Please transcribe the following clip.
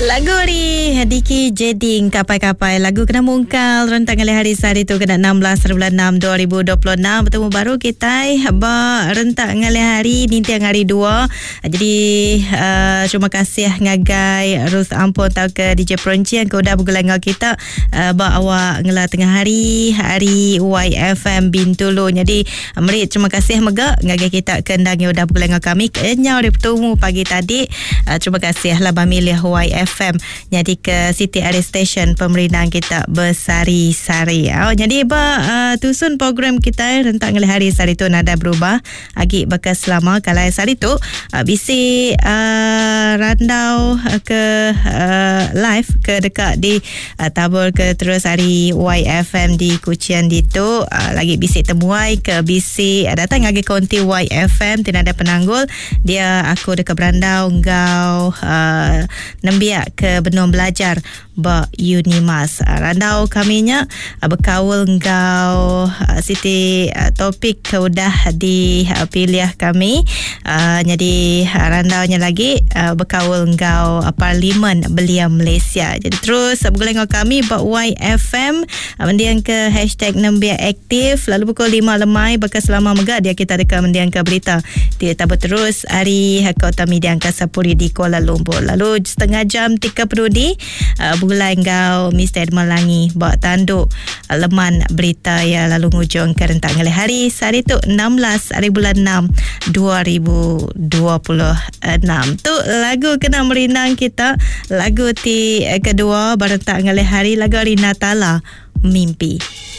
Lagu ni Diki Jeding Kapai-Kapai. Lagu kena mungkal rentang kali hari sehari tu kena 16 bulan 6 2026. Bertemu baru kita rentang kali hari ni tiang hari 2. Jadi terima kasih ngagai Ruth Ampun tau ke DJ Peronci yang kau dah bergulang dengan kita awak ngela tengah hari YFM Bintulu. Jadi merit terima kasih mega ngagai kita kendang yang dah bergulang dengan kami kenyau dia bertemu pagi tadi. Terima kasih lah bamilih YFM jadi ke City Area Station pemerintahan kita bersari-sari. Jadi tusun program kita rentang hari sehari tu nada berubah agi bekas selama kalau sehari tu bisi randau ke live ke dekat di tabur ke terus hari YFM di Kuching di tu lagi bisi temuai ke bisi datang lagi konti YFM tidak ada penanggul dia aku dekat berandau engkau nembiak ke Benung Belajar ba Unimas randau kaminya berkawal engkau Siti topik udah dipilih kami jadi randaunya lagi berkawal engkau Parlimen Belia Malaysia. Jadi terus bergulung dengan kami ba YFM mendiang ke hashtag nembiak aktif lalu pukul 5 lemai bekas selama mega dia kita dekat mendiang ke berita dia tabut terus hari Kota Media Angka Sapuri di Kuala Lumpur lalu setengah jam 30 di bulan kau Mr. Melangi bawa tanduk leman berita ya lalu ngujung ke rentang hari sehari tu 16 hari bulan 6 2026 tu lagu kena merinang kita lagu ti kedua berentang hari lagu hari Natala Mimpi.